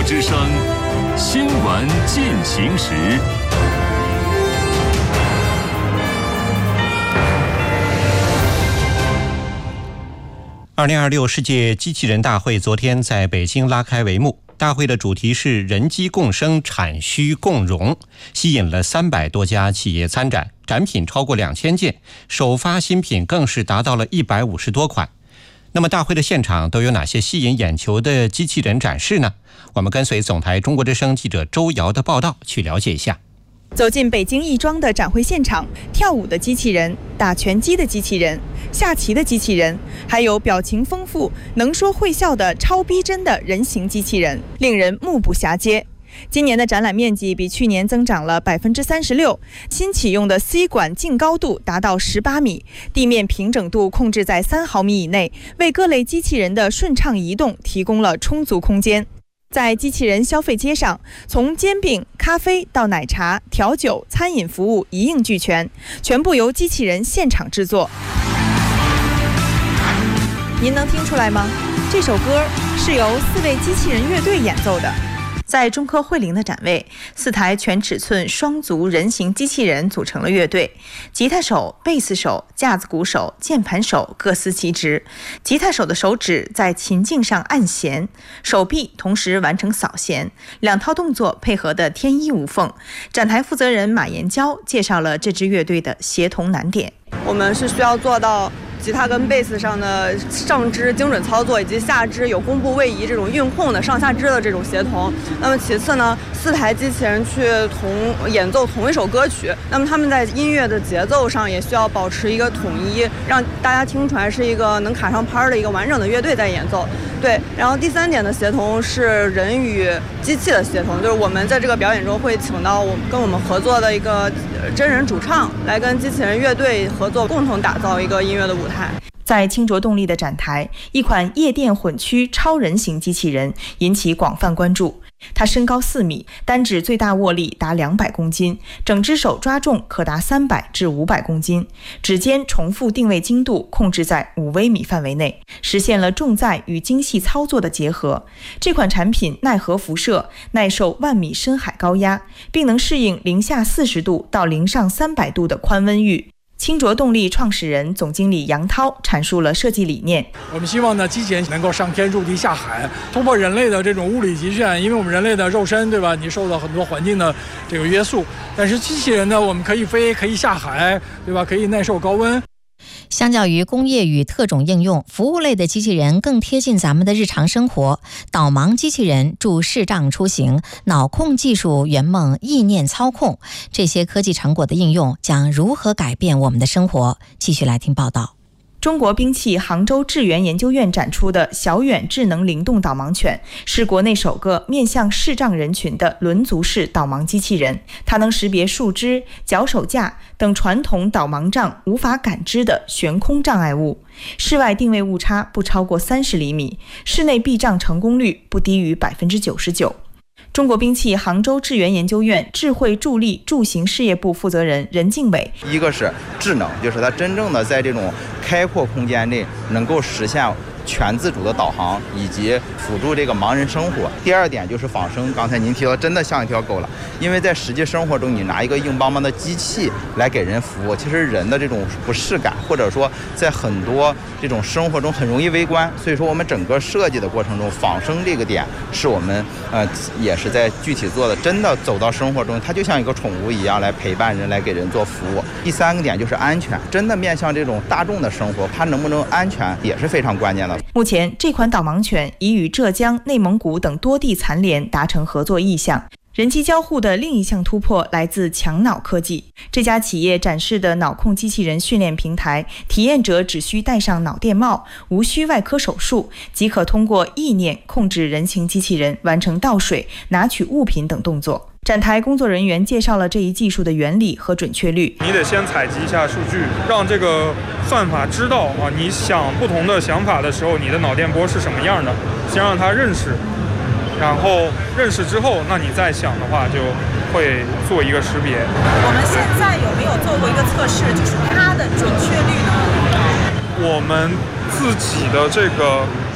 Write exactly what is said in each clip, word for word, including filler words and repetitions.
之声新闻进行时。 二零二六世界机器人大会昨天在北京拉开帷幕。大会的主题是人机共生，产需共融，吸引了三百多家企业参展，展品超过两千件，首发新品更是达到了一百五十多款。那么大会的现场都有哪些吸引眼球的机器人展示呢？我们跟随总台中国之声记者周瑶的报道去了解一下。 走进北京亦庄的展会现场，跳舞的机器人、打拳击的机器人、下棋的机器人，还有表情丰富、能说会笑的超逼真的人形机器人，令人目不暇接。今年的展览面积比去年增长了百分之三十六，新启用的 C 管净高度达到十八米，地面平整度控制在三毫米以内，为各类机器人的顺畅移动提供了充足空间。在机器人消费街上，从煎饼、咖啡到奶茶、调酒、餐饮服务一应俱全，全部由机器人现场制作。您能听出来吗？这首歌是由四位机器人乐队演奏的。在中科汇灵的展位，四台全尺寸双足人形机器人组成了乐队，吉他手、贝斯手、架子鼓手、键盘手各司其职。吉他手的手指在琴颈上按弦，手臂同时完成扫弦，两套动作配合得天衣无缝。展台负责人马延娇介绍了这支乐队的协同难点。 我们是需要做到吉他跟贝斯上的上肢精准操作，以及下肢有弓步位移这种运控的上下肢的这种协同。那么其次呢，四台机器人去同演奏同一首歌曲，那么他们在音乐的节奏上也需要保持一个统一，让大家听出来是一个能卡上拍的一个完整的乐队在演奏。对，然后第三点的协同是人与机器的协同，就是我们在这个表演中会请到我跟我们合作的一个真人主唱来跟机器人乐队合作，共同打造一个音乐的舞台。 在清浊动力的展台，一款夜店混驱超人型机器人引起广泛关注。它身高四米，单指最大握力达两百公斤，整只手抓重可达三百至五百公斤，指尖重复定位精度控制在五微米范围内，实现了重载与精细操作的结合。这款产品耐核辐射，耐受万米深海高压，并能适应零下四十度到零上三百度的宽温域。清浊动力创始人、总经理杨涛阐述了设计理念。 我们希望呢，机器人能够上天入地下海，突破人类的这种物理极限。因为我们人类的肉身，对吧？你受到很多环境的这个约束，但是机器人呢，我们可以飞，可以下海，对吧？可以耐受高温。 相较于工业与特种应用，服务类的机器人更贴近咱们的日常生活。导盲机器人助视障出行，脑控技术圆梦意念操控，这些科技成果的应用将如何改变我们的生活？继续来听报道。 中国兵器杭州智源研究院展出的小远智能灵动导盲犬是国内首个面向视障人群的轮足式导盲机器人，它能识别树枝、脚手架等传统导盲杖无法感知的悬空障碍物，室外定位误差不超过三十厘米，室内避障成功率不低于百分之九十九。中国兵器杭州智源研究院智慧助力助行事业部负责人任敬伟， 一个是智能，就是它真正的在这种开阔空间内能够实现全自主的导航以及辅助这个盲人生活。第二点就是仿生，刚才您提到真的像一条狗了，因为在实际生活中你拿一个硬邦邦的机器来给人服务，其实人的这种不适感或者说在很多这种生活中很容易微观，所以说我们整个设计的过程中仿生这个点是我们呃也是在具体做的，真的走到生活中它就像一个宠物一样来陪伴人，来给人做服务。第三个点就是安全，真的面向这种大众的生活，它能不能安全也是非常关键的。 目前这款导盲犬已与浙江、内蒙古等多地残联达成合作意向。人机交互的另一项突破来自强脑科技。这家企业展示的脑控机器人训练平台，体验者只需戴上脑电帽，无需外科手术，即可通过意念控制人形机器人完成倒水、拿取物品等动作。展台工作人员介绍了这一技术的原理和准确率。 你得先采集一下数据，让这个算法知道啊，你想不同的想法的时候，你的脑电波是什么样的，先让它认识。然后认识之后，那你再想的话，就会做一个识别。 我们现在有没有做过一个测试，就是它的准确率呢？ 我们自己的这个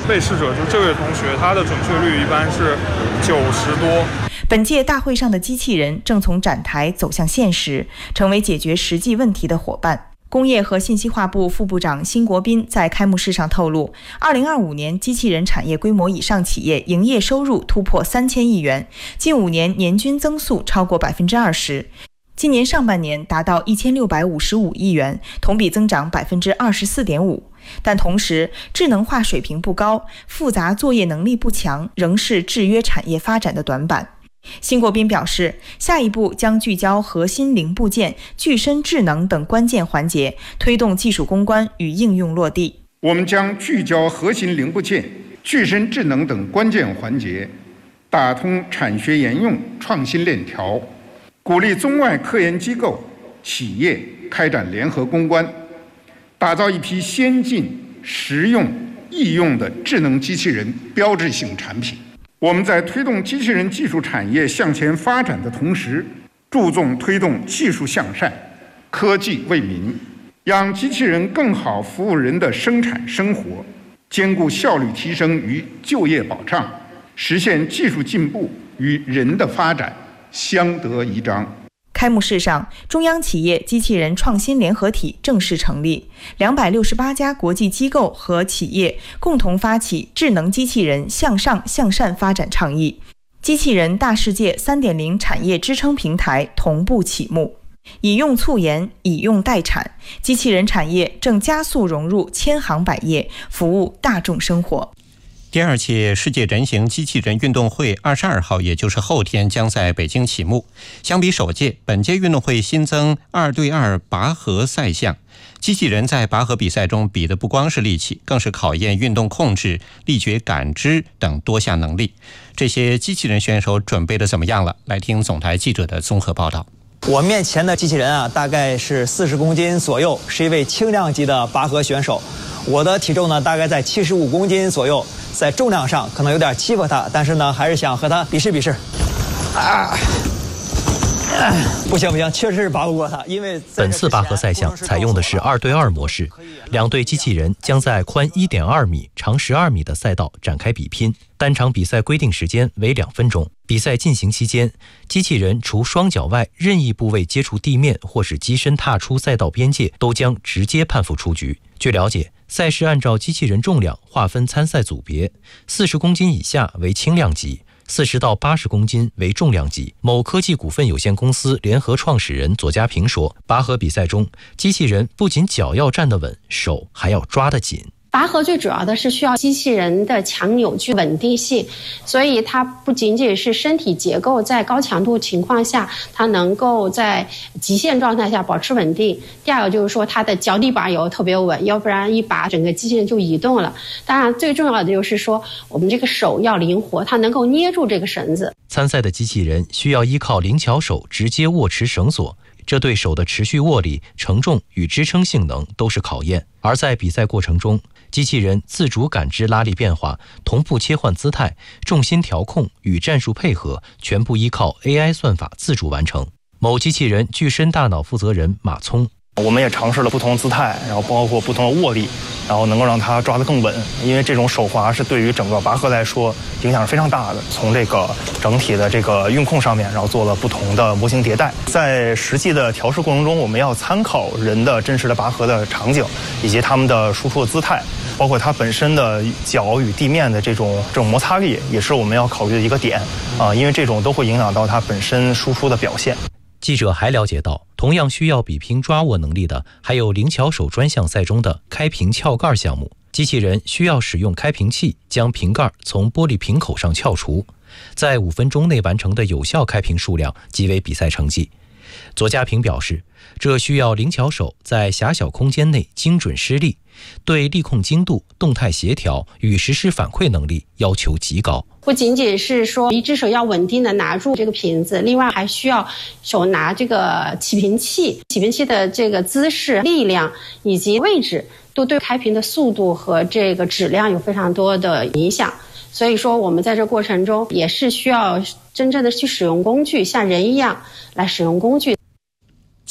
被试者，就这位同学，他的准确率一般是九十多。 本届大会上的机器人正从展台走向现实，成为解决实际问题的伙伴。工业和信息化部副部长辛国斌在开幕式上透露，二零二五年机器人产业规模以上企业营业收入突破三千亿元，近五年年均增速超过百分之二十。今年上半年达到一千六百五十五亿元，同比增长百分之二十四点五。但同时，智能化水平不高，复杂作业能力不强，仍是制约产业发展的短板。辛国斌表示，下一步将聚焦核心零部件、具身智能等关键环节，推动技术攻关与应用落地。 我们将聚焦核心零部件、具身智能等关键环节，打通产学研用创新链条，鼓励中外科研机构、企业开展联合攻关，打造一批先进、实用、易用的智能机器人标志性产品。我们在推动机器人技术产业向前发展的同时，注重推动技术向善、科技为民，让机器人更好服务人的生产生活，兼顾效率提升与就业保障，实现技术进步与人的发展相得益彰。 开幕式上，中央企业机器人创新联合体正式成立，两百六十八家国际机构和企业共同发起智能机器人向上向善发展倡议，机器人大世界 三点零 产业支撑平台同步启幕。以用促研，以用代产，机器人产业正加速融入千行百业，服务大众生活。 第二届世界人形机器人运动会二十二号，也就是后天将在北京启幕。相比首届，本届运动会新增二对二拔河赛项。机器人在拔河比赛中比的不光是力气，更是考验运动控制、力觉感知等多项能力。这些机器人选手准备的怎么样了？来听总台记者的综合报道。 我面前的机器人啊，大概是四十公斤左右，是一位轻量级的拔河选手。我的体重呢，大概在七十五公斤左右，在重量上可能有点欺负他，但是呢，还是想和他比试比试。啊，不行不行，确实是拔不过他，因为本次拔河赛项采用的是二对二模式，两队机器人将在宽 一点二米、长十二米的赛道展开比拼。单场比赛规定时间为两分钟。比赛进行期间，机器人除双脚外任意部位接触地面或是机身踏出赛道边界，都将直接判负出局。据了解，赛事按照机器人重量划分参赛组别，四十公斤以下为轻量级，四十到八十公斤为重量级。某科技股份有限公司联合创始人左家平说，拔河比赛中，机器人不仅脚要站得稳，手还要抓得紧。 拔河最主要的是需要机器人的强扭矩稳定性，所以它不仅仅是身体结构在高强度情况下它能够在极限状态下保持稳定，第二个就是说它的脚底板也要特别稳，要不然一拔整个机器人就移动了。当然最重要的就是说我们这个手要灵活，它能够捏住这个绳子。 参赛的机器人需要依靠灵巧手直接握持绳索，这对手的持续握力、承重与支撑性能都是考验。而在比赛过程中，机器人自主感知拉力变化，同步切换姿态，重心调控与战术配合，全部依靠 A I 算法自主完成。某机器人具身大脑负责人马聪， 我们也尝试了不同的姿态，然后包括不同的握力，然后能够让它抓得更稳。因为这种手滑是对于整个拔河来说影响是非常大的。从这个整体的这个运控上面，然后做了不同的模型迭代。在实际的调试过程中，我们要参考人的真实的拔河的场景，以及他们的输出的姿态，包括它本身的脚与地面的这种这种摩擦力，也是我们要考虑的一个点啊，因为这种都会影响到它本身输出的表现。 记者还了解到，同样需要比拼抓握能力的，还有灵巧手专项赛中的开瓶撬盖项目。机器人需要使用开瓶器将瓶盖从玻璃瓶口上撬除，在五分钟内完成的有效开瓶数量即为比赛成绩。左家平表示，这需要灵巧手在狭小空间内精准施力，对力控精度、动态协调与实时反馈能力要求极高。 不仅仅是说一只手要稳定的拿住这个瓶子，另外还需要手拿这个起瓶器，起瓶器的这个姿势、力量以及位置都对开瓶的速度和这个质量有非常多的影响。所以说我们在这过程中也是需要真正的去使用工具，像人一样来使用工具。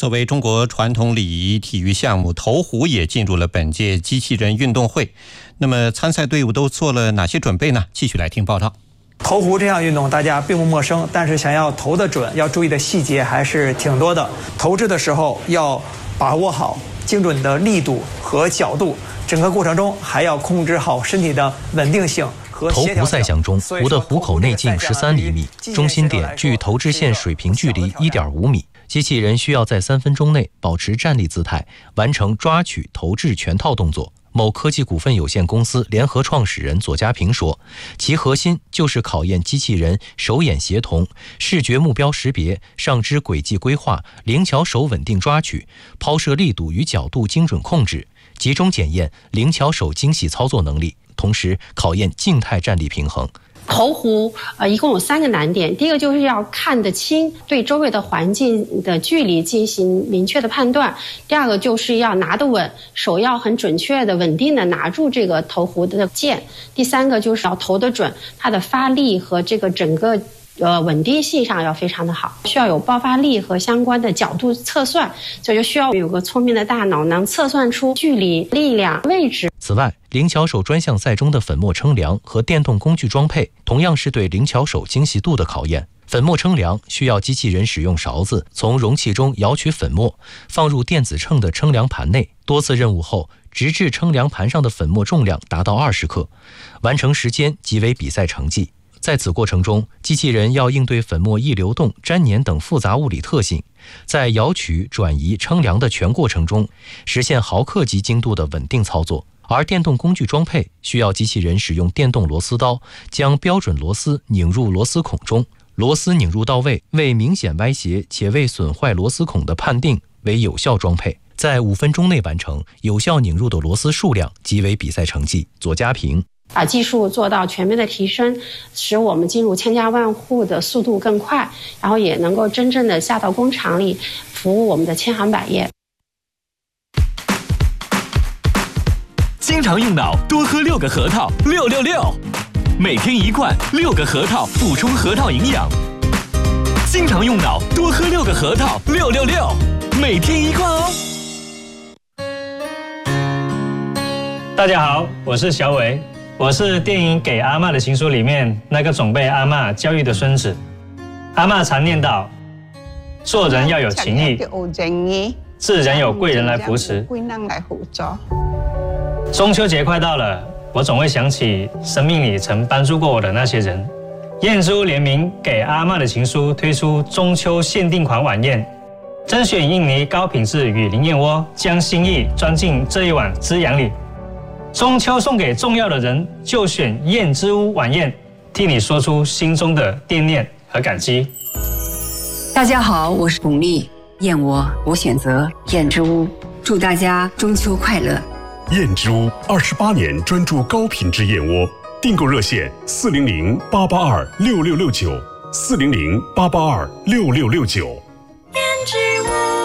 作为中国传统礼仪体育项目，投壶也进入了本届机器人运动会。那么参赛队伍都做了哪些准备呢？继续来听报道。 投壶这项运动大家并不陌生，但是想要投得准，要注意的细节还是挺多的。投掷的时候要把握好精准的力度和角度，整个过程中还要控制好身体的稳定性。 投壶赛项中，壶的壶口内径十三厘米，中心点距投掷线水平距离一点五米。机器人需要在三分钟内保持站立姿态，完成抓取、投掷全套动作。某科技股份有限公司联合创始人左家平说，其核心就是考验机器人手眼协同、视觉目标识别、上肢轨迹规划、灵巧手稳定抓取、抛射力度与角度精准控制，集中检验灵巧手精细操作能力，同时考验静态站立平衡。 投壶呃，一共有三个难点。第一个就是要看得清，对周围的环境的距离进行明确的判断。第二个就是要拿得稳，手要很准确的、稳定的拿住这个投壶的剑。第三个就是要投得准，它的发力和这个整个呃稳定性上要非常的好，需要有爆发力和相关的角度测算，所以就需要有个聪明的大脑，能测算出距离、力量、位置。 此外，灵巧手专项赛中的粉末称量和电动工具装配，同样是对灵巧手精细度的考验。粉末称量需要机器人使用勺子从容器中舀取粉末，放入电子秤的称量盘内，多次任务后，直至称量盘上的粉末重量达到二十克，完成时间即为比赛成绩。在此过程中，机器人要应对粉末易流动、粘黏等复杂物理特性，在舀取、转移、称量的全过程中，实现毫克级精度的稳定操作。而电动工具装配需要机器人使用电动螺丝刀，将标准螺丝拧入螺丝孔中，螺丝拧入到位，未明显歪斜且未损坏螺丝孔的判定为有效装配。在五分钟内完成，有效拧入的螺丝数量即为比赛成绩。左家平。 把技术做到全面的提升，使我们进入千家万户的速度更快，然后也能够真正的下到工厂里，服务我们的千行百业。 经常用脑，多喝六个核桃，六六六，每天一罐，六个核桃补充核桃营养。经常用脑，多喝六个核桃，六六六，每天一罐哦。 大家好，我是小伟。我是电影《给阿嬷的情书》里面那个总被阿嬷教育的孙子。阿嬷常念叨，做人要有情义，自然有贵人来扶持。中秋节快到了，我总会想起生命里曾帮助过我的那些人。燕之屋联名《给阿嬷的情书》推出中秋限定款晚宴，甄选印尼高品质雨林燕窝，将心意装进这一碗滋养里。中秋送给重要的人，就选燕之屋晚宴，替你说出心中的惦念和感激。 大家好，我是巩俐，燕窝我选择燕之屋，祝大家中秋快乐。 燕之屋二十八年专注高品质燕窝，订购热线四零零八八二六六六九四零零八八二六六六九。燕之屋。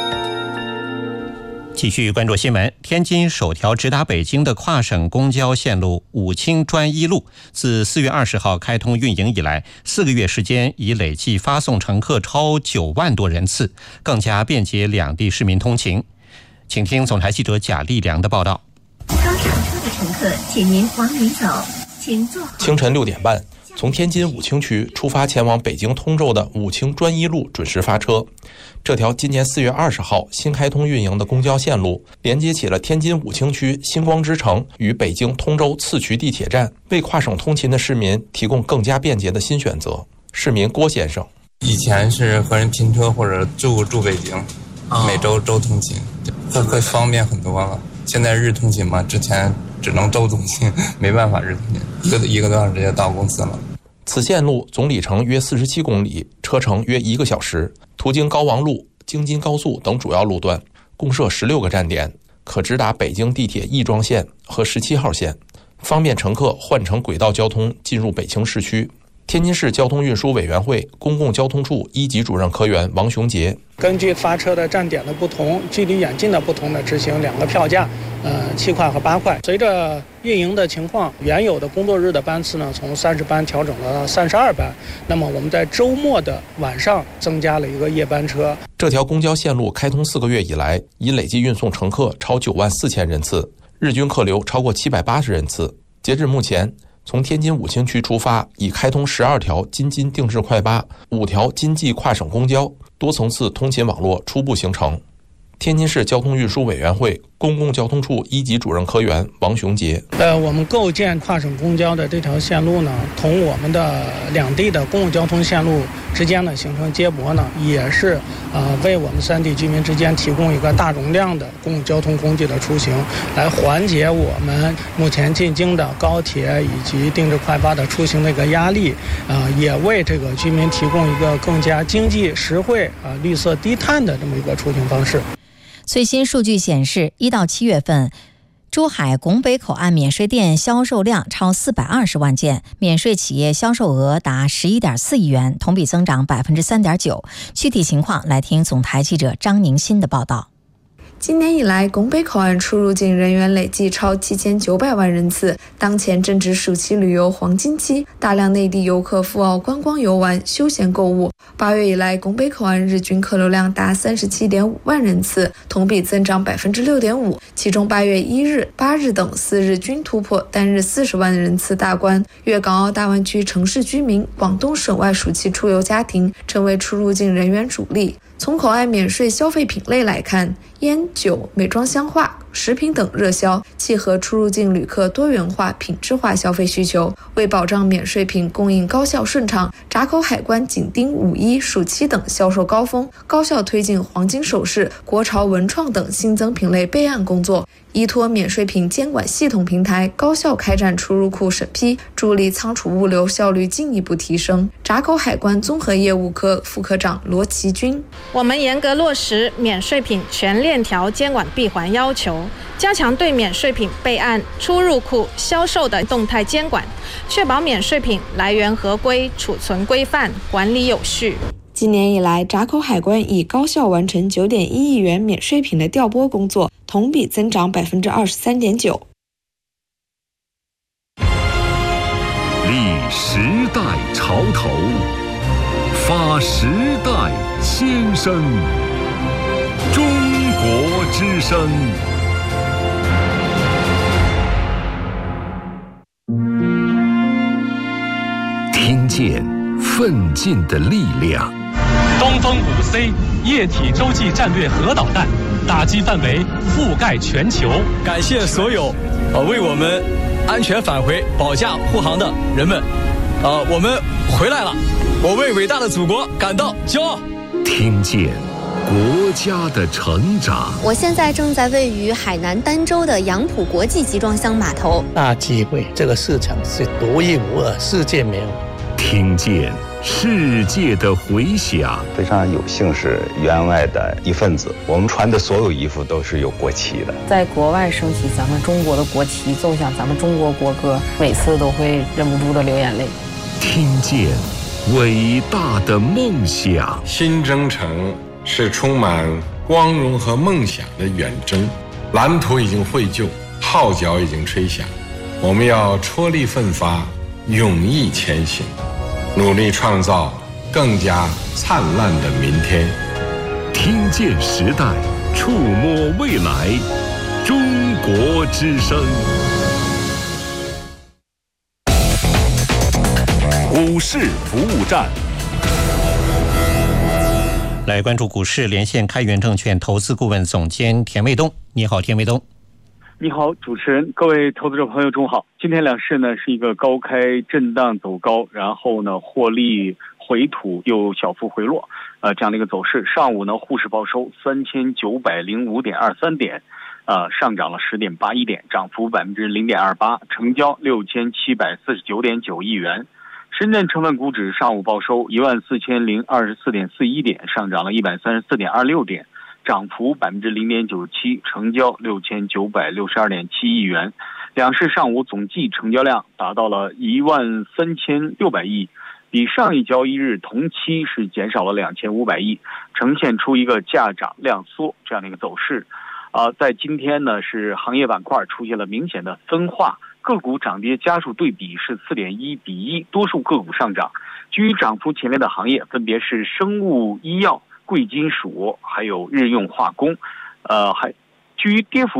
继续关注新闻，天津首条直达北京的跨省公交线路武清专一路，自四月二十号开通运营以来，四个月时间已累计发送乘客超九万多人次，更加便捷两地市民通勤。请听总台记者贾立良的报道。 刚上车的乘客，请您往里走，请坐好。 清晨六点半，从天津武清区出发前往北京通州的武清专一路准时发车。这条今年四月二十号新开通运营的公交线路，连接起了天津武清区星光之城与北京通州次渠地铁站，为跨省通勤的市民提供更加便捷的新选择。市民郭先生， 以前是和人拼车或者住住北京，每周周通勤，会会方便很多了。现在日通勤嘛，之前只能周通勤，没办法日通勤，一个一个多小时就到公司了。 此线路总里程约四十七公里，车程约一个小时，途经高王路、京津高速等主要路段，共设十六个站点，可直达北京地铁亦庄线和十七号线，方便乘客换乘轨道交通进入北京市区。 天津市交通运输委员会公共交通处一级主任科员王雄杰： 根据发车的站点的不同、距离远近的不同的执行两个票价，呃，七块和八块。随着运营的情况，原有的工作日的班次呢，从三十班调整了三十二班。那么我们在周末的晚上增加了一个夜班车。 这条公交线路开通四个月以来，已累计运送乘客超九万四千人次，日均客流超过七百八十人次。截至目前，从天津武清区出发，已开通十二条京津定制快八、五条京冀跨省公交，多层次通勤网络初步形成。天津市交通运输委员会公共交通处一级主任科员王雄杰： 呃，我们构建跨省公交的这条线路呢，同我们的两地的公共交通线路之间呢形成接驳呢，也是呃为我们三地居民之间提供一个大容量的公共交通工具的出行，来缓解我们目前进京的高铁以及定制快八的出行的一个压力，啊、呃，也为这个居民提供一个更加经济实惠啊、呃、绿色低碳的这么一个出行方式。 最新数据显示，一到七月份，珠海拱北口岸免税店销售量超四百二十万件，免税企业销售额达十一点四亿元，同比增长百分之三点九。具体情况，来听总台记者张宁新的报道。 今年以来，拱北口岸出入境人员累计超七千九百万人次。当前正值暑期旅游黄金期，大量内地游客赴澳观光游玩、休闲购物。八月以来，拱北口岸日均客流量达三十七点五万人次，同比增长百分之六点五。其中，八月一日、八日等四日均突破单日四十万人次大关。粤港澳大湾区城市居民、广东省外暑期出游家庭成为出入境人员主力。从口岸免税消费品类来看，烟酒、美妆香化、食品等热销，契合出入境旅客多元化、品质化消费需求。为保障免税品供应高效顺畅，闸口海关紧盯五一、暑期等销售高峰，高效推进黄金首饰、国潮文创等新增品类备案工作。依托免税品监管系统平台，高效开展出入库审批，助力仓储物流效率进一步提升。闸口海关综合业务科副科长罗其军： 我们严格落实免税品全链条监管闭环要求，加强对免税品备案、出入库、销售的动态监管，确保免税品来源合规、储存规范、管理有序。 今年以来，闸口海关已高效完成九点一亿元免税品的调拨工作，同比增长百分之二十三点九。 立时代潮头，发时代先声。中国之声。听见奋进的力量。 东风五 C 液体洲际战略核导弹打击范围覆盖全球。 感谢所有呃为我们安全返回保驾护航的人们，呃，我们回来了，我为伟大的祖国感到骄傲。 听见国家的成长。 我现在正在位于海南儋州的杨浦国际集装箱码头。 大机会，这个市场是独一无二，世界没有。 听见世界的回响。 非常有幸是员外的一份子，我们穿的所有衣服都是有国旗的。 在国外升起咱们中国的国旗，奏响咱们中国国歌，每次都会忍不住的流眼泪。 听见伟大的梦想。 新征程是充满光荣和梦想的远征，蓝图已经绘就，号角已经吹响，我们要踔厉奋发，勇毅前行，努力创造更加灿烂的明天。 听见时代，触摸未来，中国之声。股市服务站。 来关注股市，连线开源证券投资顾问总监田卫东。你好，田卫东。 你好，主持人，各位投资者朋友，中午好。今天两市呢是一个高开震荡走高，然后呢获利回吐又小幅回落，呃这样的一个走势。上午呢沪市报收三千九百零五点二三点，呃上涨了十点八一点，涨幅百分之零点二八，成交六千七百四十九点九亿元。深圳成分股指上午报收一万四千零二十四点四一点，上涨了一百三十四点二六点。涨幅百分之零点九七，成交六千九百六十二点七亿元。两市上午总计成交量达到了一万三千六百亿， 比上一交易日同期是减少了两千五百亿，呈现出一个价涨量缩这样的一个走势。呃，在今天呢，是行业板块出现了明显的分化，个股涨跌家数对比是 四点一比一，多数个股上涨。居于涨幅前列的行业分别是生物医药、贵金属，还有日用化工。呃，还居于跌幅